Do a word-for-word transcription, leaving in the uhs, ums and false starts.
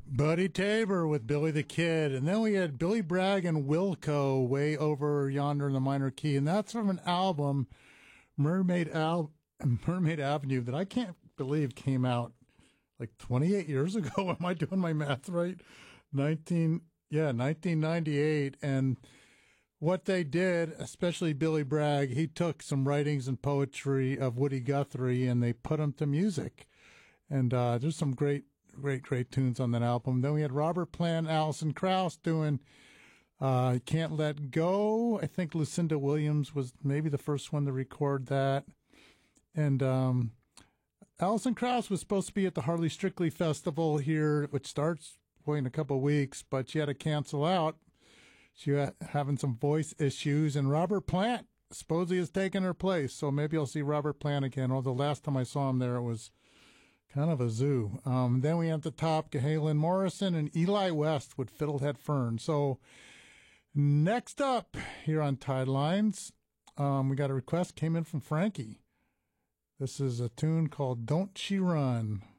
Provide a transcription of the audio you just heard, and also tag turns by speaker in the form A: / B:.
A: Buddy Tabor with Billy the Kid. And then we had Billy Bragg and Wilco way over yonder in the minor key. And that's from an album, Mermaid Al- Mermaid Avenue, that I can't believe came out like twenty-eight years ago. Am I doing my math right? nineteen, yeah, nineteen ninety-eight. And what they did, especially Billy Bragg, he took some writings and poetry of Woody Guthrie and they put them to music. And uh, there's some great, great, great tunes on that album. Then we had Robert Plant, Alison Krauss doing uh, Can't Let Go. I think Lucinda Williams was maybe the first one to record that. And um, Alison Krauss was supposed to be at the Harley Strictly Festival here, which starts boy, in a couple of weeks, but she had to cancel out. She was having some voice issues, and Robert Plant supposedly has taken her place. So maybe I'll see Robert Plant again. Although the last time I saw him there, it was kind of a zoo. Um, then we had the top, Galen Morrison and Eli West with Fiddlehead Fern. So next up here on Tidelines, um, we got a request came in from Frankie. This is a tune called Don't She Run.